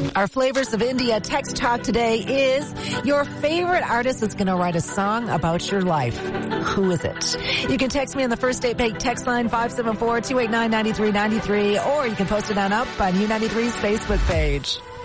Our Flavors of India text talk today is your favorite artist is going to write a song about your life. Who is it? You can text me on the First Date Bake text line 574-289-9393, or you can post it on up on U93's Facebook page.